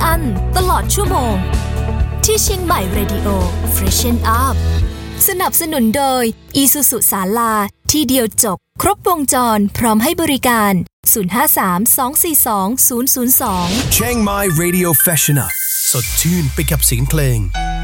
อั้นตลอดชั่วโมงที่เชียงใหม่ Radio Freshen Up สนับสนุนโดย Isuzu ศาลาที่เดียวจบครบวงจรพร้อมให้บริการ053-242-002 Chiang Mai Radio Freshen Up สดชื่นไปกับเสียงเพลง